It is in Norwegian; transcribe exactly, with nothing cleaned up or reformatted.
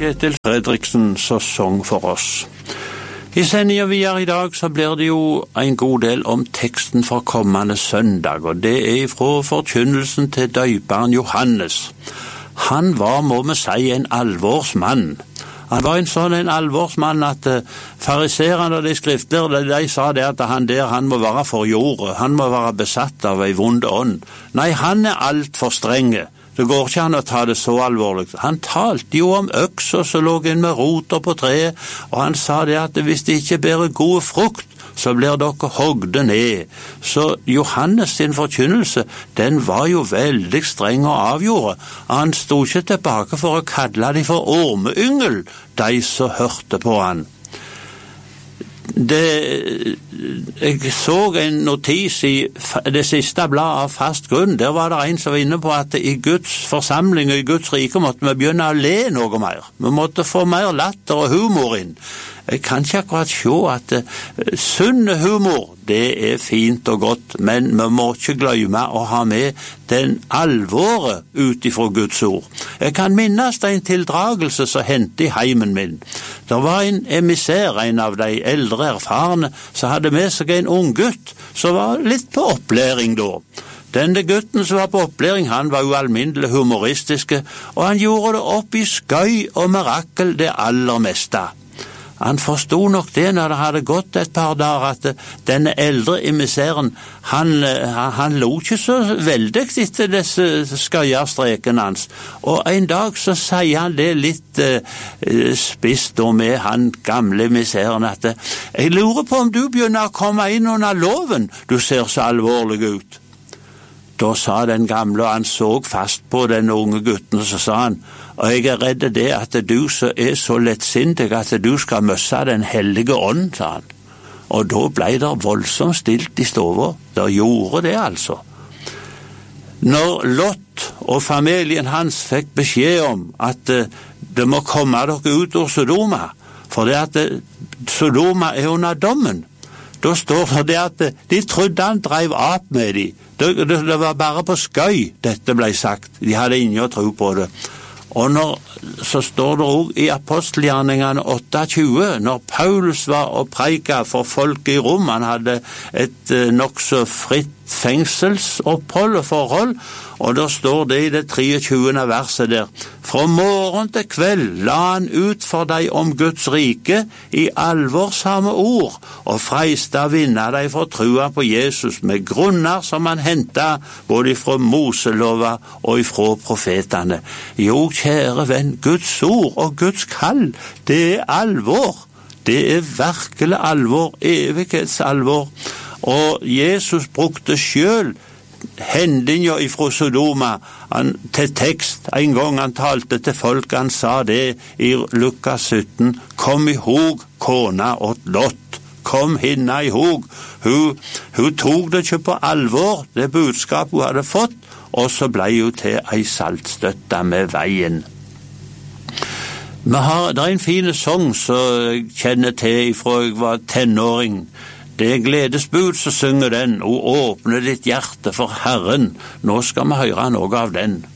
Kjetil Fredriksen som sang for oss. I sendingen vi gjør i dag så blir det jo en god del om teksten for kommende søndag, og det er fra forkynnelsen til døperen Johannes. Han var, må vi si, en alvorsmann. Han var en sånn en alvorsmann at uh, fariserene og de skriftlærde, de, de sa det at han der, han må være for jordet, han må være besatt av en vond ånd. Nei, han er alt for strenge. Det går ikke an å ta det så alvorlig. Han talte jo om økser som lå inn med roter på treet, og han sa det at hvis det ikke bærer god frukt, så blir dere hogde ned. Så Johannes sin forkynnelse, den var jo veldig streng og avgjorde. Han stod ikke tilbake for å kalle de for ormeyngel, de som hørte på han. Det, jeg så en notis i det siste bladet av Fast Grunn. Der var det en som var inne på at i Guds forsamling og i Guds rike måtte vi begynne å le noe mer. Vi måtte få mer latter og humor inn. Jeg kan ikke akkurat se at uh, sunne humor, det er fint og godt, men vi må ikke glemme å ha med den alvoret ut ifra Guds ord. Jeg kan minnes en tildragelse som hendte i heimen min. Det var en emissær, en av de eldre erfarne, som hadde med seg en ung gutt, som var litt på opplæring da. Denne gutten som var på opplæring, han var jo alminnelig humoristiske, og han gjorde det opp i skøy og mirakel det aller meste. Han forstod nok det når det hadde gått et par dager at denne eldre emissæren, han, han, han lo ikke så veldig etter disse skøyerstrekene hans. Og en dag så sier han det litt uh, spist og med han gamle emissæren at jeg lurer på om du begynner å komme inn under loven, du ser så alvorlig ut. Da sa den gamle, og han så fast på den unge gutten, og så sa han, og jeg er redd det at du er så lettsindig at du skal møsse den hellige ånd, sa han. Og da ble det voldsomt stilt i stova. Det gjorde det altså. Når Lot og familien hans fikk beskjed om at det må komme dere ut ur Sodoma, for det at Sodoma er under dommen, da står det at de trodde han drev opp med dem. Det, det, det var bare på skøy dette ble sagt. De hadde ingen tro på det. Og når, så står det også i apostelgjerningene åtte tjue, når Paulus var og preika for folk i Rom, han hadde et eh, nok så fritt fengselsopphold og forhold, og der står det i det tjuetre verset der, fra morgen til kveld la han ut for deg om Guds rike i alvorsamme ord, og freiste å vinne deg for trua på Jesus med grunner som han hentet både fra Moselova og fra profetene. Jo, kjære venn, Guds ord og Guds kall, det er alvor. Det er virkelig alvor, evighetsalvor. Og Jesus brukte selv hendinga ifra Sodoma han, til tekst. En gang han talte til folk, han sa det i Lukas sytten, kom ihåg kona og Lot, kom henne ihåg. Hun, hun tok det ikke på alvor, det budskap hun hadde fått, og så ble hun til ei saltstøtte med veien. Vi har, det er en fin sang som jeg kjenner til fra jeg var tenåring. Det er gledesbud som synger den, og åpne ditt hjerte for Herren. Nå skal vi høre noe av den.